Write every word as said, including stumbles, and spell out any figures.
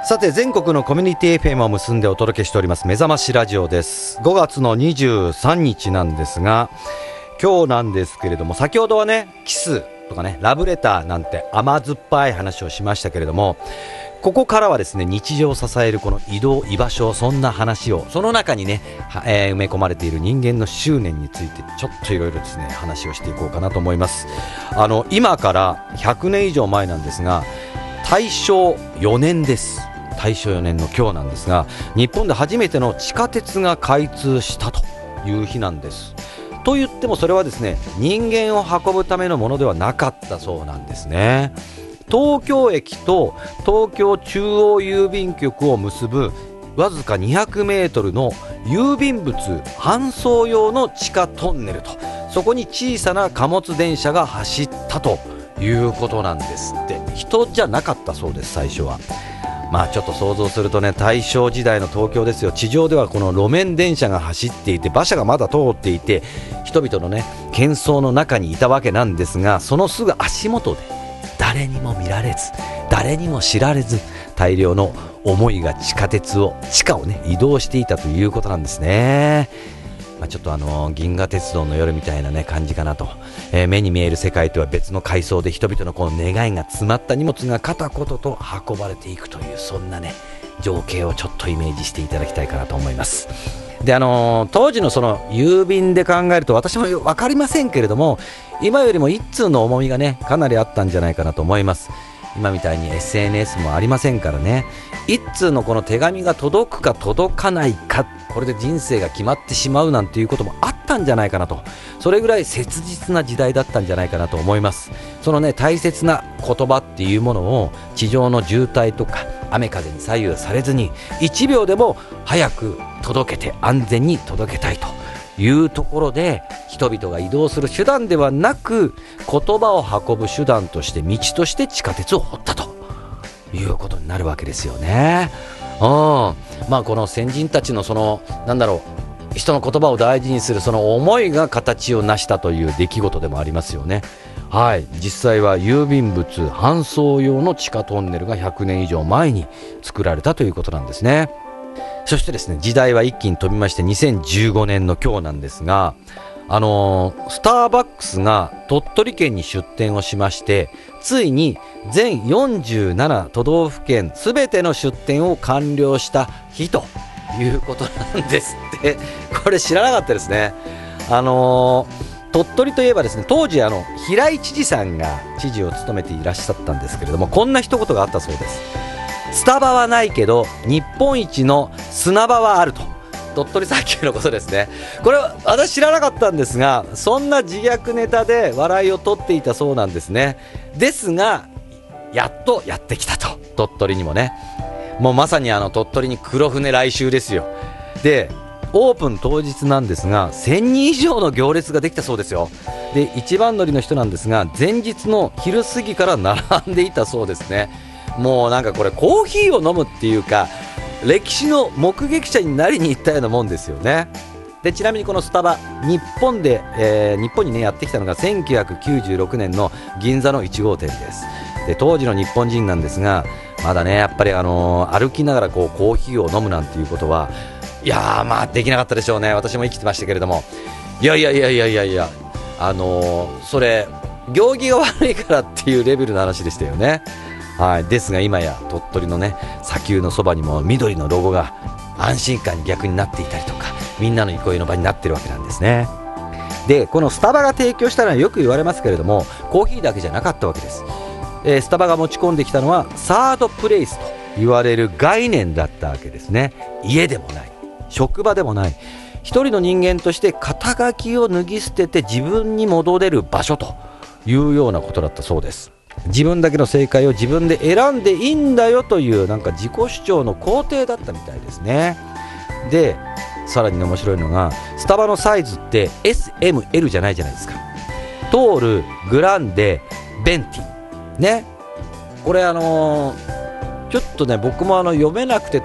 さて全国のコミュニティ エフエム を結んでお届けしております目覚ましラジオです。ごがつのにじゅうさんにちなんですが、今日なんですけれども、先ほどはねキスとかねラブレターなんて甘酸っぱい話をしましたけれども、ここからはですね日常を支えるこの移動居場所、そんな話をその中にね、えー、埋め込まれている人間の執念についてちょっといろいろですね話をしていこうかなと思います。あの今からひゃくねん以上前なんですが、大正よねんです。大正よねんの今日なんですが、日本で初めての地下鉄が開通したという日なんです。と言ってもそれはですね人間を運ぶためのものではなかったそうなんですね。東京駅と東京中央郵便局を結ぶわずかにひゃくメートルの郵便物搬送用の地下トンネルと、そこに小さな貨物電車が走ったということなんですって。人じゃなかったそうです最初は。まあちょっと想像するとね、大正時代の東京ですよ。地上ではこの路面電車が走っていて馬車がまだ通っていて、人々のね喧騒の中にいたわけなんですが、そのすぐ足元で誰にも見られず誰にも知られず大量の思いが地下鉄を地下をね移動していたということなんですね。まあ、ちょっとあの銀河鉄道の夜みたいなね感じかなと、えー、目に見える世界とは別の階層で人々のこの願いが詰まった荷物が片言と運ばれていくという、そんなね情景をちょっとイメージしていただきたいかなと思います。であのー、当時のその郵便で考えると私も分かりませんけれども、今よりも一通の重みがねかなりあったんじゃないかなと思います。今みたいに エスエヌエス もありませんからね、一通のこの手紙が届くか届かないか、これで人生が決まってしまうなんていうこともあったんじゃないかなと、それぐらい切実な時代だったんじゃないかなと思います。そのね大切な言葉っていうものを地上の渋滞とか雨風に左右されずにいちびょうでも早く届けて安全に届けたいというところで、人々が移動する手段ではなく言葉を運ぶ手段として道として地下鉄を掘ったということになるわけですよね。うん、まあこの先人たちのそのなんだろう、人の言葉を大事にするその思いが形を成したという出来事でもありますよね。はい、実際は郵便物搬送用の地下トンネルがひゃくねん以上前に作られたということなんですね。そしてですね時代は一気に飛びましてにせんじゅうごねんの今日なんですが、あのー、スターバックスが鳥取県に出店をしまして、ついに全よんじゅうなな都道府県すべての出店を完了した日ということなんですって。これ知らなかったですね。あのー、鳥取といえばですね、当時あの平井知事さんが知事を務めていらっしゃったんですけれども、こんな一言があったそうです。スタバはないけど日本一の砂場はあると。鳥取砂丘のことですね。これは私知らなかったんですが、そんな自虐ネタで笑いを取っていたそうなんですね。ですがやっとやってきたと、鳥取にもね。もうまさにあの鳥取に黒船来襲ですよ。でオープン当日なんですがせんにん以上の行列ができたそうですよ。で一番乗りの人なんですが前日の昼過ぎから並んでいたそうですね。もうなんかこれコーヒーを飲むっていうか歴史の目撃者になりに行ったようなもんですよね。でちなみにこのスタバ日本で、えー、日本にねやってきたのがせんきゅうひゃくきゅうじゅうろくねんの銀座のいち号店です。で当時の日本人なんですが、まだねやっぱり、あのー、歩きながらこうコーヒーを飲むなんていうことはいやーまあできなかったでしょうね。私も生きてましたけれども、いやいやいやいやいやいやあのー、それ行儀が悪いからっていうレベルの話でしたよね。はい、ですが今や鳥取のね砂丘のそばにも緑のロゴが安心感に逆になっていたりとか、みんなの憩いの場になってるわけなんですね。でこのスタバが提供したのはよく言われますけれども、コーヒーだけじゃなかったわけです。えー、スタバが持ち込んできたのはサードプレイスと言われる概念だったわけですね。家でもない、職場でもない、一人の人間として肩書きを脱ぎ捨てて自分に戻れる場所というようなことだったそうです。自分だけの正解を自分で選んでいいんだよというなんか自己主張の肯定だったみたいですね。でさらに面白いのがスタバのサイズって エスエムエル じゃないじゃないですか。トール、グランデ、ベンティね。これあのー、ちょっとね僕もあの読めなくて